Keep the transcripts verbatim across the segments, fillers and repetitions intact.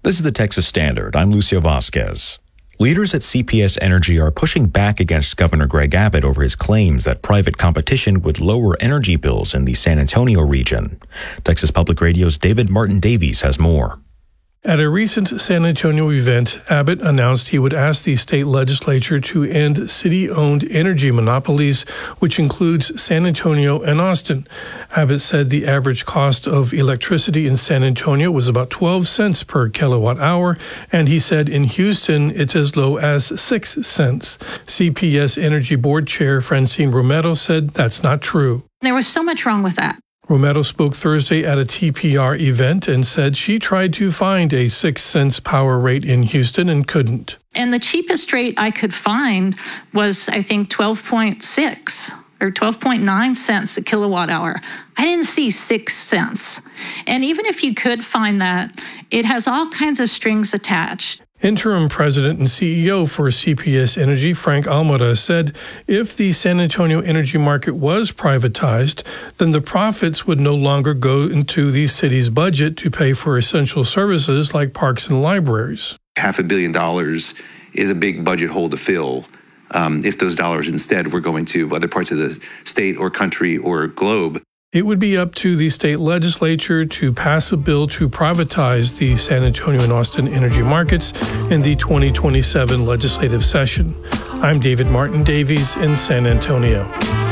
This is the Texas Standard. I'm Lucio Vasquez. Leaders at C P S Energy are pushing back against Governor Greg Abbott over his claims that private competition would lower energy bills in the San Antonio region. Texas Public Radio's David Martin Davies has more. At a recent San Antonio event, Abbott announced he would ask the state legislature to end city-owned energy monopolies, which includes San Antonio and Austin. Abbott said the average cost of electricity in San Antonio was about twelve cents per kilowatt hour, and he said in Houston it's as low as six cents. C P S Energy Board Chair Francine Romero said that's not true. There was so much wrong with that. Romero spoke Thursday at a T P R event and said she tried to find a six cents power rate in Houston and couldn't. And the cheapest rate I could find was, I think, twelve point six or twelve point nine cents a kilowatt hour. I didn't see six cents. And even if you could find that, it has all kinds of strings attached. Interim president and C E O for C P S Energy, Frank Almada, said if the San Antonio energy market was privatized, then the profits would no longer go into the city's budget to pay for essential services like parks and libraries. Half a billion dollars is a big budget hole to fill. Um, if those dollars instead were going to other parts of the state or country or globe. It would be up to the state legislature to pass a bill to privatize the San Antonio and Austin energy markets in the twenty twenty-seven legislative session. I'm David Martin Davies in San Antonio.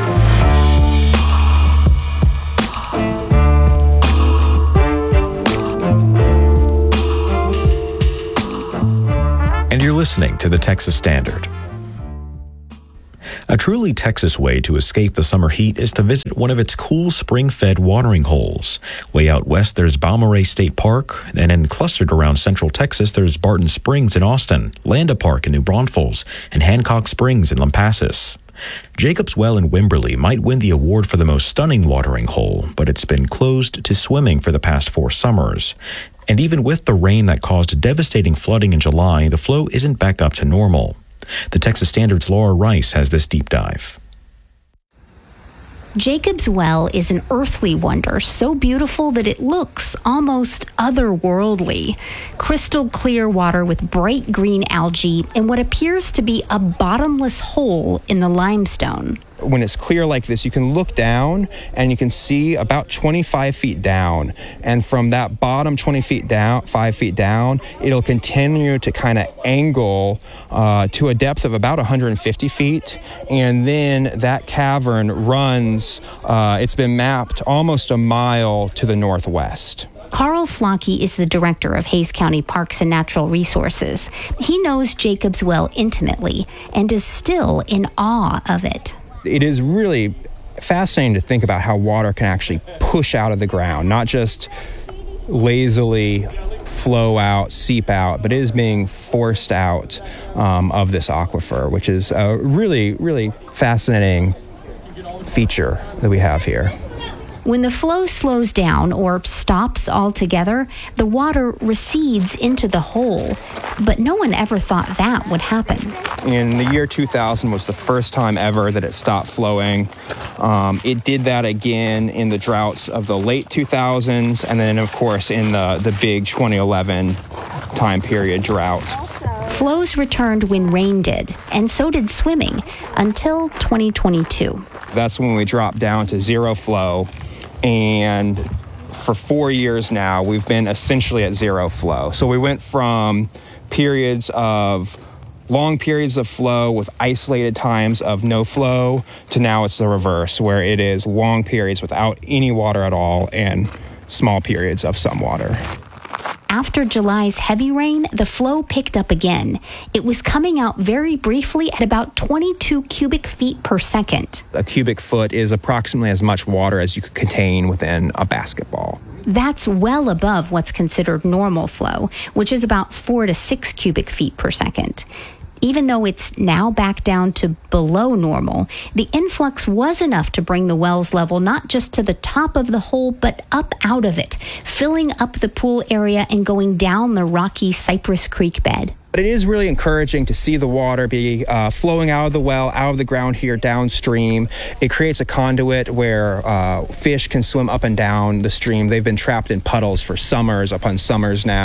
And you're listening to the Texas Standard. A truly Texas way to escape the summer heat is to visit one of its cool spring-fed watering holes. Way out west, there's Balmorhea State Park, and then clustered around central Texas, there's Barton Springs in Austin, Landa Park in New Braunfels, and Hancock Springs in Lampasas. Jacob's Well in Wimberley might win the award for the most stunning watering hole, but it's been closed to swimming for the past four summers. And even with the rain that caused devastating flooding in July, the flow isn't back up to normal. The Texas Standard's Laura Rice has this deep dive. Jacob's Well is an earthly wonder, so beautiful that it looks almost otherworldly. Crystal clear water with bright green algae and what appears to be a bottomless hole in the limestone. When it's clear like this, you can look down and you can see about twenty-five feet down. And from that bottom twenty feet down, five feet down, it'll continue to kind of angle uh, to a depth of about one hundred fifty feet. And then that cavern runs, uh, it's been mapped almost a mile to the northwest. Carl Flocky is the director of Hays County Parks and Natural Resources. He knows Jacob's Well intimately and is still in awe of it. It is really fascinating to think about how water can actually push out of the ground, not just lazily flow out, seep out, but it is being forced out um, of this aquifer, which is a really, really fascinating feature that we have here. When the flow slows down or stops altogether, the water recedes into the hole. But no one ever thought that would happen. In the year two thousand was the first time ever that it stopped flowing. Um, it did that again in the droughts of the late two thousands, and then, of course, in the, the big twenty eleven time period drought. Flows returned when rain did, and so did swimming, until twenty twenty-two. That's when we dropped down to zero flow. And for four years now, we've been essentially at zero flow. So we went from periods of long periods of flow with isolated times of no flow to now it's the reverse, where it is long periods without any water at all and small periods of some water. After July's heavy rain, the flow picked up again. It was coming out very briefly at about twenty-two cubic feet per second. A cubic foot is approximately as much water as you could contain within a basketball. That's well above what's considered normal flow, which is about four to six cubic feet per second. Even though it's now back down to below normal, the influx was enough to bring the well's level not just to the top of the hole, but up out of it, filling up the pool area and going down the rocky Cypress Creek bed. But it is really encouraging to see the water be uh, flowing out of the well, out of the ground here downstream. It creates a conduit where uh, fish can swim up and down the stream. They've been trapped in puddles for summers upon summers now.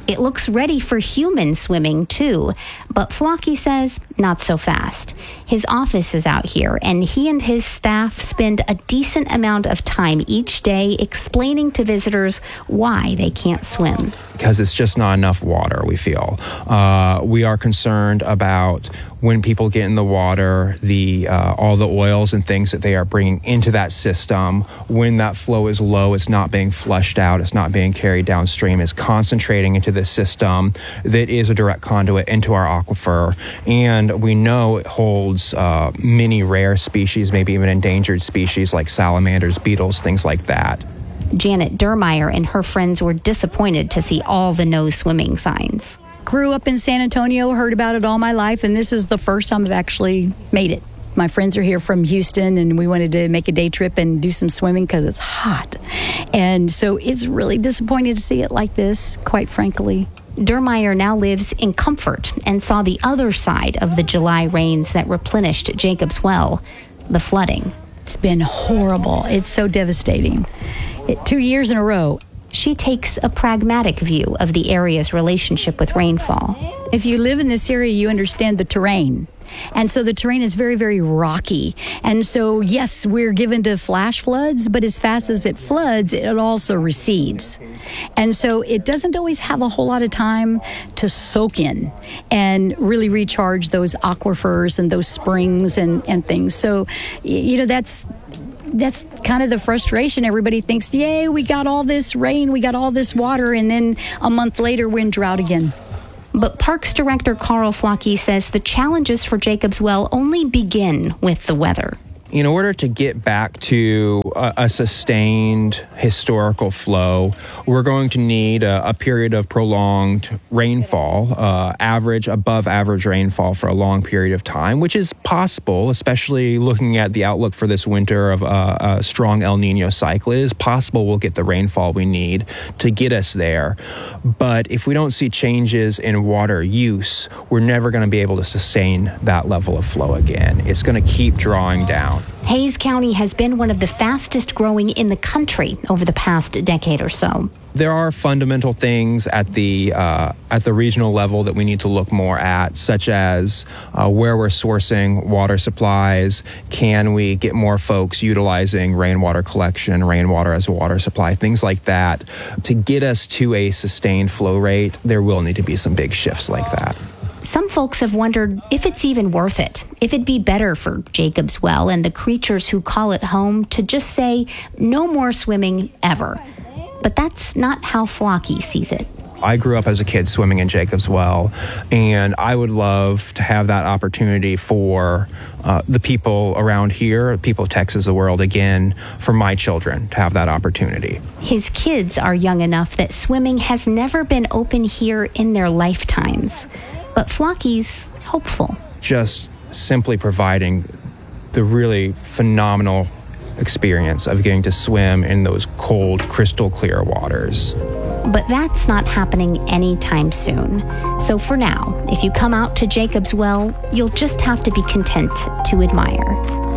It looks ready for human swimming, too. But Flocky says not so fast. His office is out here, and he and his staff spend a decent amount of time each day explaining to visitors why they can't swim. Because it's just not enough water, we feel. Uh, we are concerned about when people get in the water, the uh, all the oils and things that they are bringing into that system. When that flow is low, it's not being flushed out, it's not being carried downstream, it's concentrating into the system that is a direct conduit into our aquifer. And we know it holds uh, many rare species, maybe even endangered species like salamanders, beetles, things like that. Janet Dermeyer and her friends were disappointed to see all the no swimming signs. Grew up in San Antonio, heard about it all my life, and this is the first time I've actually made it. My friends are here from Houston, and we wanted to make a day trip and do some swimming because it's hot. And so it's really disappointing to see it like this, quite frankly. Dermeyer now lives in comfort and saw the other side of the July rains that replenished Jacob's Well, the flooding. It's been horrible. It's so devastating. It, two years in a row. She takes a pragmatic view of the area's relationship with rainfall. If you live in this area, you understand the terrain. And so the terrain is very, very rocky. And so, yes, we're given to flash floods, but as fast as it floods, it also recedes. And so it doesn't always have a whole lot of time to soak in and really recharge those aquifers and those springs and, and things. So, you know, that's... That's kind of the frustration. Everybody thinks, yay, we got all this rain, we got all this water, and then a month later we're in drought again. But Parks Director Carl Flocky says the challenges for Jacob's Well only begin with the weather. In order to get back to a, a sustained historical flow, we're going to need a, a period of prolonged rainfall, uh, average, above average rainfall for a long period of time, which is possible, especially looking at the outlook for this winter of uh, a strong El Nino cycle. It is possible we'll get the rainfall we need to get us there. But if we don't see changes in water use, we're never going to be able to sustain that level of flow again. It's going to keep drawing down. Hays County has been one of the fastest growing in the country over the past decade or so. There are fundamental things at the uh, at the regional level that we need to look more at, such as uh, where we're sourcing water supplies. Can we get more folks utilizing rainwater collection, rainwater as a water supply, things like that. To get us to a sustained flow rate, there will need to be some big shifts like that. Some folks have wondered if it's even worth it, if it'd be better for Jacob's Well and the creatures who call it home to just say no more swimming ever. But that's not how Flocky sees it. I grew up as a kid swimming in Jacob's Well, and I would love to have that opportunity for uh, the people around here, people of Texas, the world again, for my children to have that opportunity. His kids are young enough that swimming has never been open here in their lifetimes. But Flocky's hopeful. Just simply providing the really phenomenal experience of getting to swim in those cold, crystal clear waters. But that's not happening anytime soon. So for now, if you come out to Jacob's Well, you'll just have to be content to admire.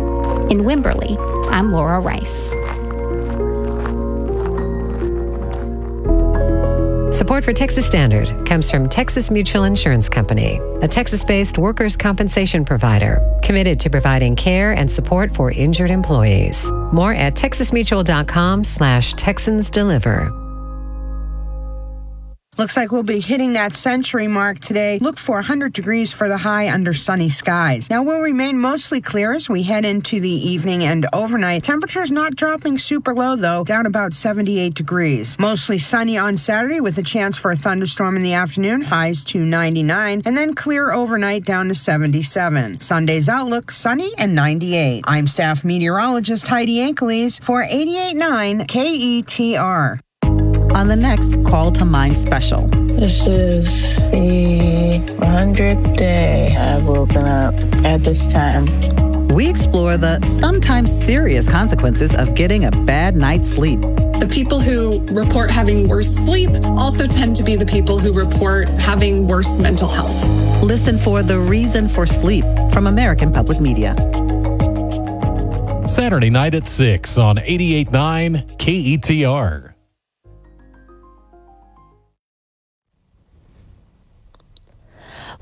In Wimberley, I'm Laura Rice. Support for Texas Standard comes from Texas Mutual Insurance Company, a Texas-based workers' compensation provider committed to providing care and support for injured employees. More at texasmutual.com slash Texans Deliver. Looks like we'll be hitting that century mark today. Look for one hundred degrees for the high under sunny skies. Now, we'll remain mostly clear as we head into the evening and overnight. Temperatures not dropping super low, though, down about seventy-eight degrees. Mostly sunny on Saturday with a chance for a thunderstorm in the afternoon, highs to ninety-nine, and then clear overnight down to seventy-seven. Sunday's outlook, sunny and ninety-eight. I'm staff meteorologist Heidi Ankeles for eighty-eight point nine K E T R. On the next Call to Mind special. This is the hundredth day I've woken up at this time. We explore the sometimes serious consequences of getting a bad night's sleep. The people who report having worse sleep also tend to be the people who report having worse mental health. Listen for The Reason for Sleep from American Public Media. Saturday night at six on eighty-eight point nine K E T R.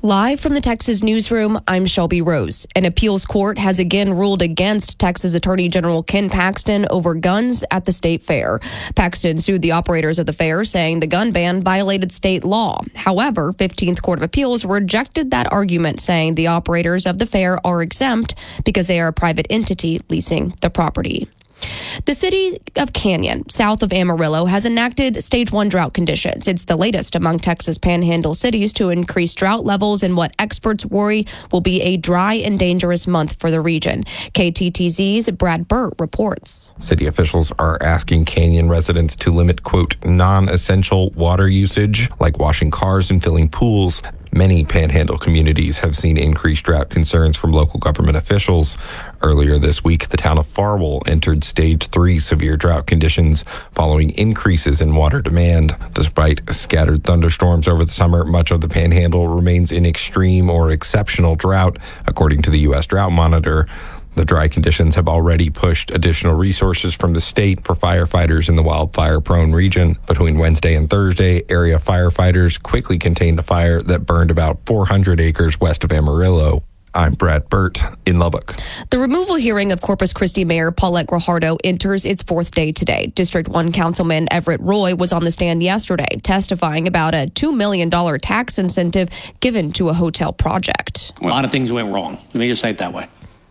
Live from the Texas newsroom, I'm Shelby Rose. An appeals court has again ruled against Texas Attorney General Ken Paxton over guns at the state fair. Paxton sued the operators of the fair, saying the gun ban violated state law. However, fifteenth Court of Appeals rejected that argument, saying the operators of the fair are exempt because they are a private entity leasing the property. The city of Canyon, south of Amarillo, has enacted stage one drought conditions. It's the latest among Texas Panhandle cities to increase drought levels in what experts worry will be a dry and dangerous month for the region. K T T Z's Brad Burt reports. City officials are asking Canyon residents to limit, quote, non-essential water usage, like washing cars and filling pools. Many Panhandle communities have seen increased drought concerns from local government officials. Earlier this week, the town of Farwell entered stage three severe drought conditions following increases in water demand. Despite scattered thunderstorms over the summer, much of the Panhandle remains in extreme or exceptional drought, according to the U S Drought Monitor. The dry conditions have already pushed additional resources from the state for firefighters in the wildfire-prone region. Between Wednesday and Thursday, area firefighters quickly contained a fire that burned about four hundred acres west of Amarillo. I'm Brad Burt in Lubbock. The removal hearing of Corpus Christi Mayor Paulette Guajardo enters its fourth day today. District one Councilman Everett Roy was on the stand yesterday, testifying about a two million dollars tax incentive given to a hotel project. A lot of things went wrong. Let me just say it that way.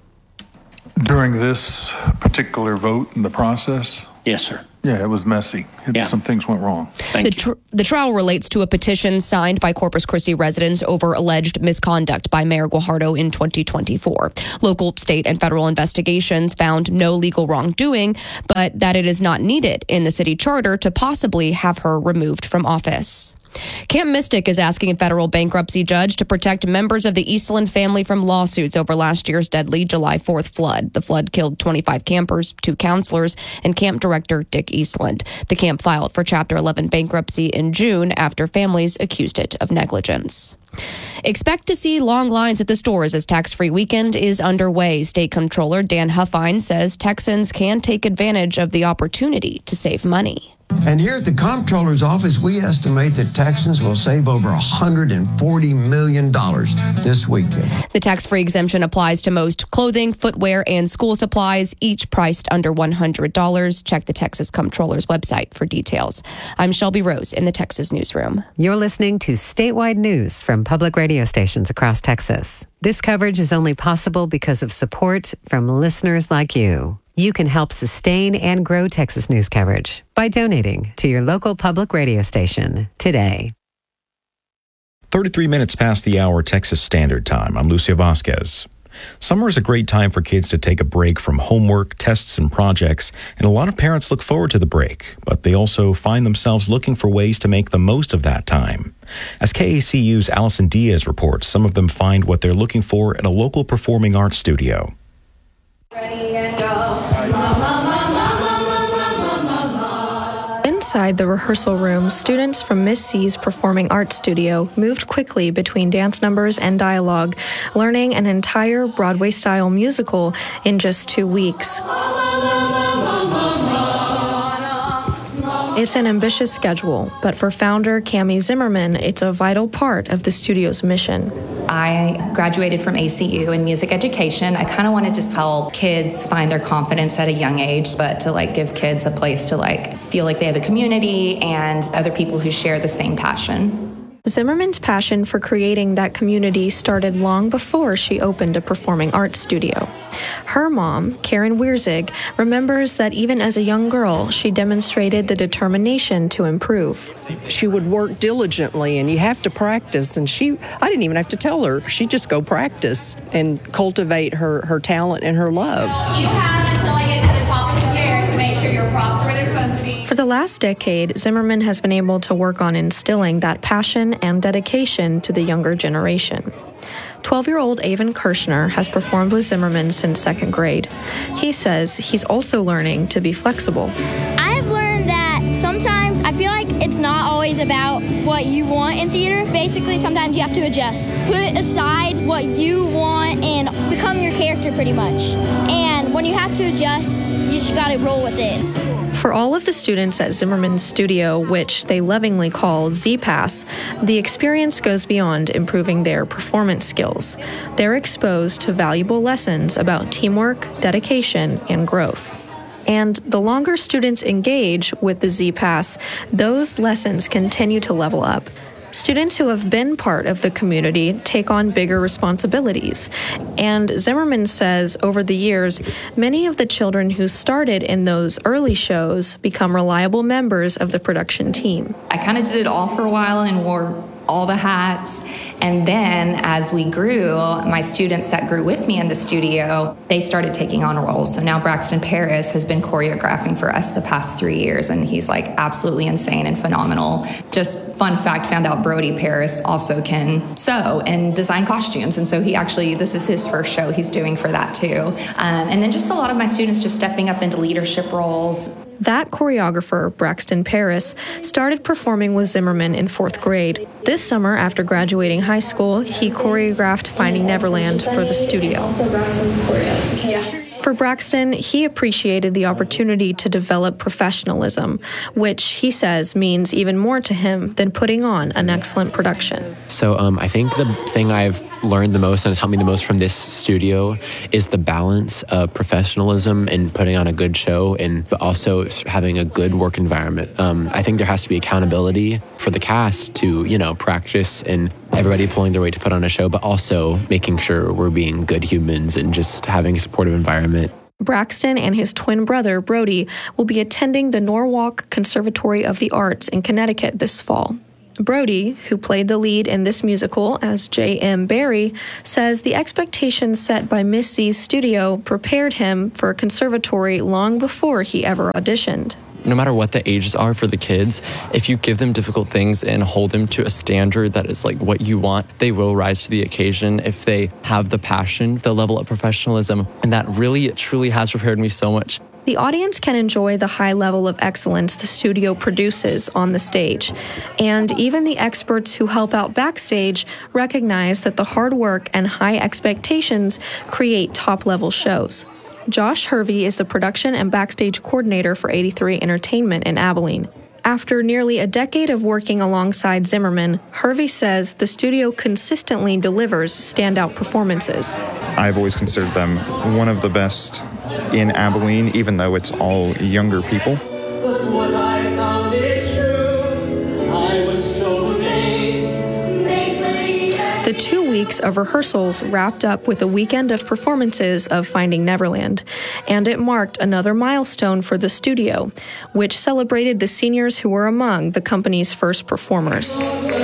During this particular vote in the process? Yes, sir. Yeah, it was messy. It, yeah. Some things went wrong. Thank the, tr- you. the trial relates to a petition signed by Corpus Christi residents over alleged misconduct by Mayor Guajardo in twenty twenty-four. Local, state, and federal investigations found no legal wrongdoing, but that it is not needed in the city charter to possibly have her removed from office. Camp Mystic is asking a federal bankruptcy judge to protect members of the Eastland family from lawsuits over last year's deadly July fourth flood. The flood killed twenty-five campers, two counselors, and camp director Dick Eastland. The camp filed for Chapter eleven bankruptcy in June after families accused it of negligence. Expect to see long lines at the stores as tax-free weekend is underway. State Comptroller Dan Huffine says Texans can take advantage of the opportunity to save money. And here at the Comptroller's office, we estimate that Texans will save over one hundred forty million dollars this weekend. The tax-free exemption applies to most clothing, footwear, and school supplies, each priced under one hundred dollars. Check the Texas Comptroller's website for details. I'm Shelby Rose in the Texas Newsroom. You're listening to statewide news from public radio stations across Texas. This coverage is only possible because of support from listeners like you. You can help sustain and grow Texas news coverage by donating to your local public radio station today. thirty-three minutes past the hour Texas Standard Time. I'm Lucio Vasquez. Summer is a great time for kids to take a break from homework, tests, and projects, and a lot of parents look forward to the break, but they also find themselves looking for ways to make the most of that time. As K A C U's Allison Diaz reports, some of them find what they're looking for at a local performing arts studio. Ready and go. Inside the rehearsal room, students from Miss C's Performing Arts Studio moved quickly between dance numbers and dialogue, learning an entire Broadway-style musical in just two weeks. It's an ambitious schedule, but for founder Cami Zimmerman, it's a vital part of the studio's mission. I graduated from A C U in music education. I kind of wanted to help kids find their confidence at a young age, but to like give kids a place to like feel like they have a community and other people who share the same passion. Zimmerman's passion for creating that community started long before she opened a performing arts studio. Her mom, Karen Wierzig, remembers that even as a young girl, she demonstrated the determination to improve. She would work diligently, and you have to practice, and she, I didn't even have to tell her. She'd just go practice and cultivate her, her talent and her love. You have until I get to the top of the stairs to make sure your props are where they're supposed to be. For the last decade, Zimmerman has been able to work on instilling that passion and dedication to the younger generation. twelve-year-old Avon Kirshner has performed with Zimmerman since second grade. He says he's also learning to be flexible. I've learned that sometimes I feel like it's not always about what you want in theater. Basically, sometimes you have to adjust. Put aside what you want and become your character pretty much. And when you have to adjust, you just got to roll with it. For all of the students at Zimmerman's studio, which they lovingly call Z-Pass, the experience goes beyond improving their performance skills. They're exposed to valuable lessons about teamwork, dedication, and growth. And the longer students engage with the Z-Pass, those lessons continue to level up. Students who have been part of the community take on bigger responsibilities. And Zimmerman says over the years, many of the children who started in those early shows become reliable members of the production team. I kind of did it all for a while and wore all the hats. And then as we grew, my students that grew with me in the studio, they started taking on roles. So now Braxton Paris has been choreographing for us the past three years, and he's like absolutely insane and phenomenal. Just fun fact, found out Brody Paris also can sew and design costumes. And so he actually, this is his first show he's doing for that too. Um, and then just a lot of my students just stepping up into leadership roles. That choreographer, Braxton Paris, started performing with Zimmerman in fourth grade. This summer, after graduating high school, he choreographed Finding Neverland for the studio. For Braxton, he appreciated the opportunity to develop professionalism, which he says means even more to him than putting on an excellent production. So um, I think the thing I've learned the most and has helped me the most from this studio is the balance of professionalism and putting on a good show, and but also having a good work environment. Um, I think there has to be accountability for the cast to, you know, practice and everybody pulling their weight to put on a show, but also making sure we're being good humans and just having a supportive environment. Braxton and his twin brother, Brody, will be attending the Norwalk Conservatory of the Arts in Connecticut this fall. Brody, who played the lead in this musical as J M Barrie, says the expectations set by Miss Z's studio prepared him for a conservatory long before he ever auditioned. No matter what the ages are for the kids, if you give them difficult things and hold them to a standard that is like what you want, they will rise to the occasion. If they have the passion, the level of professionalism, and that really, truly has prepared me so much. The audience can enjoy the high level of excellence the studio produces on the stage. And even the experts who help out backstage recognize that the hard work and high expectations create top-level shows. Josh Hervey is the production and backstage coordinator for eighty-three Entertainment in Abilene. After nearly a decade of working alongside Zimmerman, Hervey says the studio consistently delivers standout performances. I've always considered them one of the best in Abilene, even though it's all younger people. But what I found is true. I was so amazed. The two weeks of rehearsals wrapped up with a weekend of performances of Finding Neverland, and it marked another milestone for the studio, which celebrated the seniors who were among the company's first performers.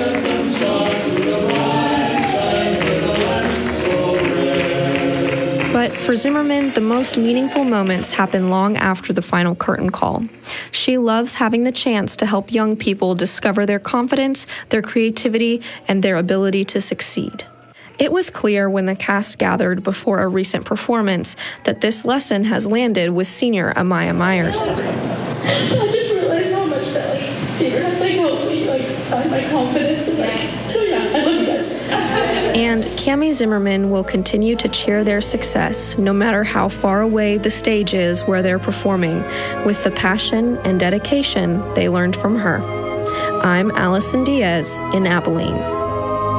But for Zimmerman, the most meaningful moments happen long after the final curtain call. She loves having the chance to help young people discover their confidence, their creativity, and their ability to succeed. It was clear when the cast gathered before a recent performance that this lesson has landed with senior Amaya Myers. I just realized how much that like theater has like helped me like find my confidence and like so yeah, I love you guys. And Cammie Zimmerman will continue to cheer their success no matter how far away the stage is where they're performing, with the passion and dedication they learned from her. I'm Allison Diaz in Abilene.